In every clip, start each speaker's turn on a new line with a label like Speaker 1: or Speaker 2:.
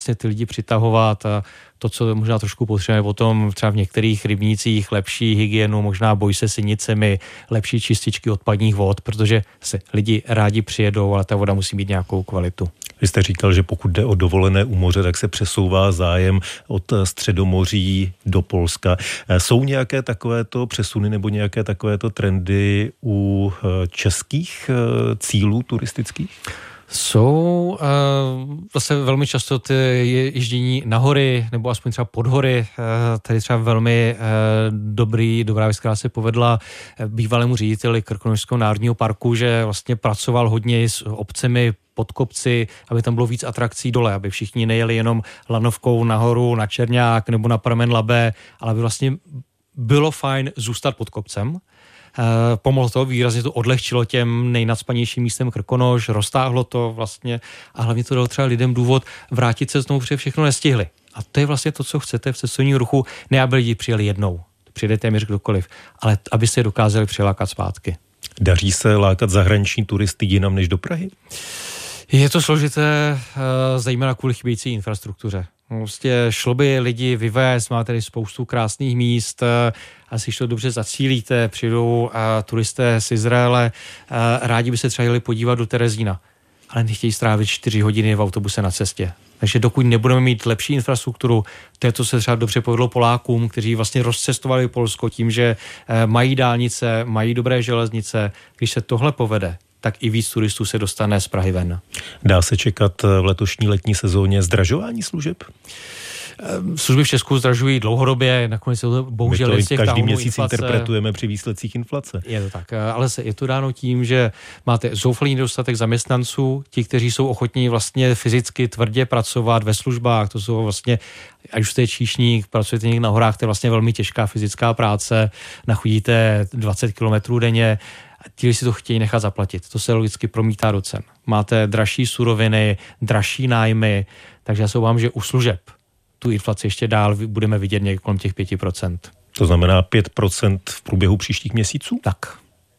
Speaker 1: ty lidi přitahovat a to, co možná trošku potřebujeme potom třeba v některých rybnících, lepší hygienu, možná boj se sinicemi, lepší čističky odpadních vod, protože se lidi rádi přijedou, ale ta voda musí mít nějakou kvalitu.
Speaker 2: Vy jste říkal, že pokud jde o dovolené u moře, tak se přesouvá zájem od Středomoří do Polska. Jsou nějaké takovéto přesuny nebo nějaké takovéto trendy u českých cílů turistických?
Speaker 1: Jsou zase velmi často ty ježdění na hory, nebo aspoň třeba pod hory. Tady třeba velmi dobrá věc, která se povedla bývalému řediteli Krkonošského národního parku, že vlastně pracoval hodně s obcemi pod kopci, aby tam bylo víc atrakcí dole, aby všichni nejeli jenom lanovkou nahoru na Čerňák nebo na pramen Labe, ale aby vlastně bylo fajn zůstat pod kopcem. Pomohlo to, výrazně to odlehčilo těm nejnacpanějším místem Krkonoš, roztáhlo to vlastně a hlavně to dalo třeba lidem důvod vrátit se znovu, protože všechno nestihli. A to je vlastně to, co chcete v cestovním ruchu, ne aby lidi přijeli jednou, přijede téměř kdokoliv, ale aby se dokázali přilákat zpátky.
Speaker 2: Daří se lákat zahraniční turisty jinam než do Prahy?
Speaker 1: Je to složité, zejména kvůli chybějící infrastruktuře. Prostě šlo by lidi vyvést, má tady spoustu krásných míst, asi když to dobře zacílíte, přijdou turisté z Izraele, rádi by se třeba jeli podívat do Terezína, ale nechtějí strávit 4 hodiny v autobuse na cestě. Takže dokud nebudeme mít lepší infrastrukturu, to se třeba dobře povedlo Polákům, kteří vlastně rozcestovali Polsko tím, že mají dálnice, mají dobré železnice, když se tohle povede, tak i víc turistů se dostane z Prahy ven.
Speaker 2: Dá se čekat v letošní letní sezóně zdražování služeb?
Speaker 1: Služby v Česku zdražují dlouhodobě, nakonec je to bohužel
Speaker 2: my to každý měsíc interpretujeme při výsledcích inflace.
Speaker 1: Je to tak, ale je to dáno tím, že máte zoufalý nedostatek zaměstnanců, ti, kteří jsou ochotní vlastně fyzicky tvrdě pracovat ve službách, to jsou vlastně, ať už jste číšník, pracujete někde na horách, to je vlastně velmi těžká fyzická práce, nachodíte 20 kilometrů denně, ti si to chtějí nechat zaplatit. To se logicky promítá do cen. Máte dražší suroviny, dražší nájmy, takže já se obávám, že u služeb tu inflaci ještě dál budeme vidět někde kolem těch 5%.
Speaker 2: To znamená 5% v průběhu příštích měsíců?
Speaker 1: Tak.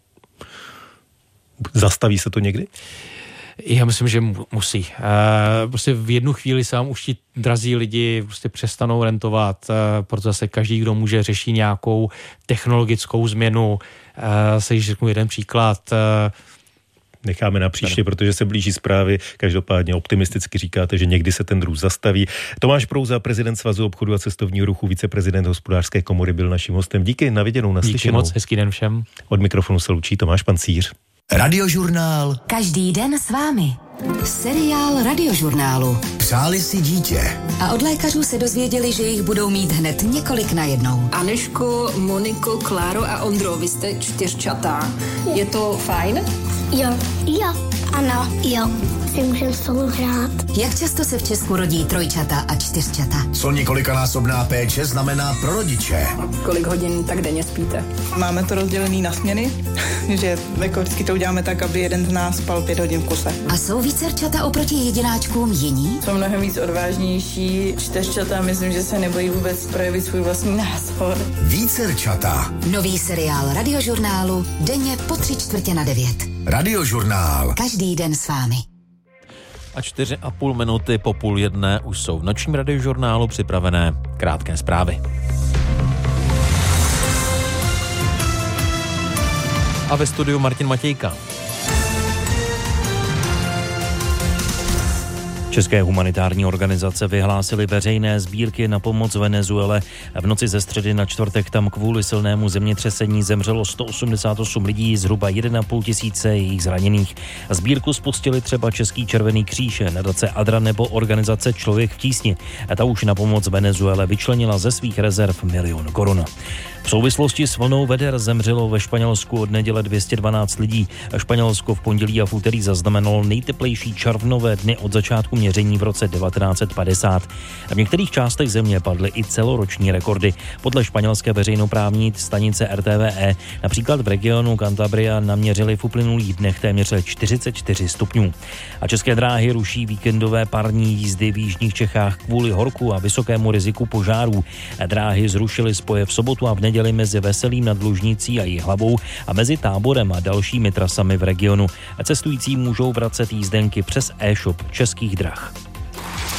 Speaker 2: Zastaví se to někdy?
Speaker 1: Já myslím, že musí. Prostě v jednu chvíli se vám už ti drazí lidi prostě přestanou rentovat, protože zase každý, kdo může, řešit nějakou technologickou změnu. Se již řeknu jeden příklad.
Speaker 2: Necháme na příště, protože se blíží zprávy. Každopádně optimisticky říkáte, že někdy se ten růst zastaví. Tomáš Prouza, prezident Svazu obchodu a cestovního ruchu, viceprezident Hospodářské komory, byl naším hostem. Díky, na viděnou, naslyšenou.
Speaker 1: Díky moc, hezký den všem.
Speaker 2: Od mikrofonu se loučí Tomáš Pancíř.
Speaker 3: Radiožurnál.
Speaker 4: Každý den s vámi. Seriál Radiožurnálu.
Speaker 3: Přáli si dítě.
Speaker 4: A od lékařů se dozvěděli, že jich budou mít hned několik najednou.
Speaker 5: Anežko, Moniko, Kláro a Ondro, vy jste 4čata. Je to fajn?
Speaker 6: Jo, ano, jo. Si můžeme spolu hrát.
Speaker 4: Jak často se v Česku rodí trojčata a 4čata?
Speaker 3: Co několikanásobná péče znamená pro rodiče?
Speaker 5: Kolik hodin tak denně spíte?
Speaker 7: Máme to rozdělený na směny, že jako vždycky to uděláme tak, aby jeden z nás spal 5 hodin v kuse.
Speaker 4: A jsou vícerčata oproti jedináčkům jiní?
Speaker 7: Jsou mnohem víc odvážnější. 4čata myslím, že se nebojí vůbec projevit svůj vlastní názor.
Speaker 3: Vícerčata.
Speaker 4: Nový seriál Radiožurnálu denně po 8:45.
Speaker 3: Radiožurnál.
Speaker 4: Každý den s vámi.
Speaker 8: A 4,5 minuty po 12:30 už jsou v nočním Radiožurnálu připravené krátké zprávy. A ve studiu Martin Matějka. České humanitární organizace vyhlásily veřejné sbírky na pomoc Venezuele. V noci ze středy na čtvrtek tam kvůli silnému zemětřesení zemřelo 188 lidí, zhruba 1,5 tisíce jejich zraněných. Sbírku spustili třeba Český červený kříž, nadace Adra nebo organizace Člověk v tísni. Ta už na pomoc Venezuele vyčlenila ze svých rezerv 1 000 000 korun. V souvislosti s vlnou veder zemřelo ve Španělsku od neděle 212 lidí. Španělsko v pondělí a v úterý zaznamenalo nejteplejší červnové dny od začátku měření v roce 1950. V některých částech země padly i celoroční rekordy. Podle španělské veřejnoprávní stanice RTVE například v regionu Cantabria naměřili v uplynulých dnech téměř 44 stupňů. A České dráhy ruší víkendové parní jízdy v jižních Čechách kvůli horku a vysokému riziku požárů. Dráhy zrušily spoje v sobotu a v neděli mezi Veselým nad Lužnicí a Jihlavou a mezi Táborem a dalšími trasami v regionu. Cestující můžou vracet jízdenky přes e-shop Českých drah.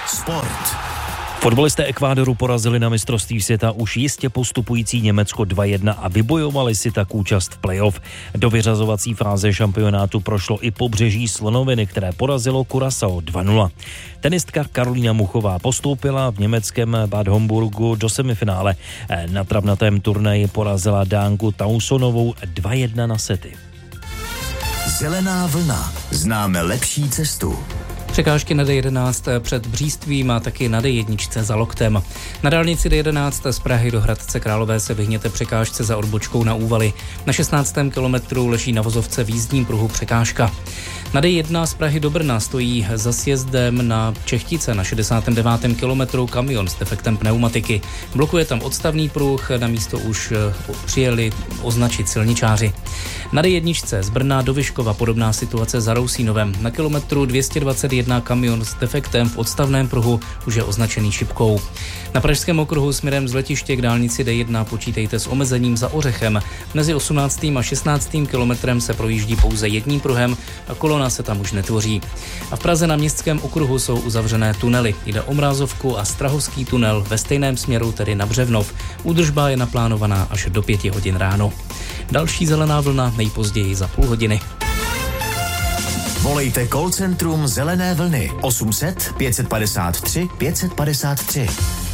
Speaker 3: Sport.
Speaker 8: Fotbalisté Ekvádoru porazili na mistrovství světa už jistě postupující Německo 2-1 a vybojovali si tak účast v playoff. Do vyřazovací fáze šampionátu prošlo i Pobřeží Slonoviny, které porazilo Curaçao 2-0. Tenistka Karolína Muchová postoupila v německém Bad Homburgu do semifinále. Na travnatém turnaji porazila Dánku Tausonovou 2-1 na sety.
Speaker 3: Zelená vlna. Známe lepší cestu.
Speaker 9: Překážky na D11 před Břístvím a taky na D1 za Loktem. Na dálnici D11 z Prahy do Hradce Králové se vyhněte překážce za odbočkou na Úvaly. Na 16. kilometru leží na vozovce v jízdním pruhu překážka. Na D1 z Prahy do Brna stojí za sjezdem na Čechtice na 69. kilometru kamion s defektem pneumatiky. Blokuje tam odstavný pruh, na místo už přijeli označit silničáři. Na D1 z Brna do Vyškova podobná situace za Rousínovem. Na kilometru 221 kamion s defektem v odstavném pruhu už je označený šipkou. Na pražském okruhu směrem z letiště k dálnici D1 počítejte s omezením za Ořechem. Mezi 18. a 16. kilometrem se projíždí pouze jedním pruhem a kolona se tam už netvoří. A v Praze na městském okruhu jsou uzavřené tunely. Jde o Mrázovku a Strahovský tunel ve stejném směru, tedy na Břevnov. Údržba je naplánovaná až do 5 hodin ráno. Další zelená vlna nejpozději za půl hodiny.
Speaker 3: Volejte call centrum Zelené vlny 800 553 553.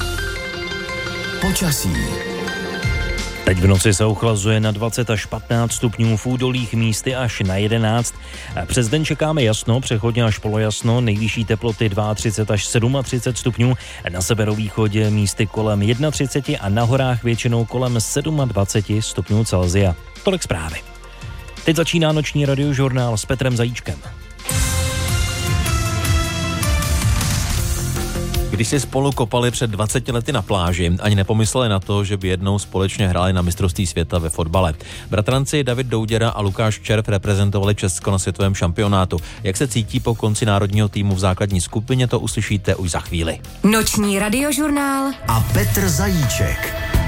Speaker 3: Počasí.
Speaker 8: Teď v noci se ochlazuje na 20 až 15 stupňů, v údolích místy až na 11. Přes den čekáme jasno, přechodně až polojasno, nejvyšší teploty 32 až 37 stupňů, na severovýchodě místy kolem 31 a na horách většinou kolem 27 stupňů Celsia. Tolik zprávy. Teď začíná noční radiožurnál s Petrem Zajíčkem.
Speaker 10: Když si spolu kopali před 20 lety na pláži, ani nepomysleli na to, že by jednou společně hráli na mistrovství světa ve fotbale. Bratranci David Douděra a Lukáš Červ reprezentovali Česko na světovém šampionátu. Jak se cítí po konci národního týmu v základní skupině, to uslyšíte už za chvíli.
Speaker 4: Noční radiožurnál
Speaker 3: a Petr Zajíček.